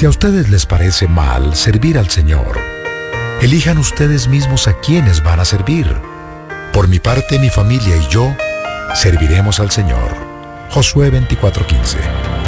Si a ustedes les parece mal servir al Señor, elijan ustedes mismos a quienes van a servir. Por mi parte, mi familia y yo serviremos al Señor. Josué 24:15.